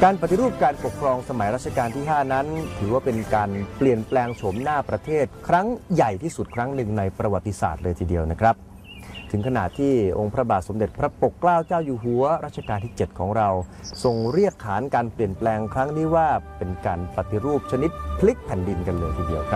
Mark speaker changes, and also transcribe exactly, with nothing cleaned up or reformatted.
Speaker 1: การปฏิรูปการปกครองสมัยรัชกาลที่ห้านั้นถือว่าเป็นการเปลี่ยนแปลงโฉมหน้าประเทศครั้งใหญ่ที่สุดครั้งหนึ่งในประวัติศาสตร์เลยทีเดียวนะครับถึงขนาดที่องค์พระบาทสมเด็จพระปกเกล้าเจ้าอยู่หัวรัชกาลที่เจ็ดของเราทรงเรียกขานการเปลี่ยนแปลงครั้งนี้ว่าเป็นการปฏิรูปชนิดพลิกแผ่นดินกันเลยทีเดียวครับ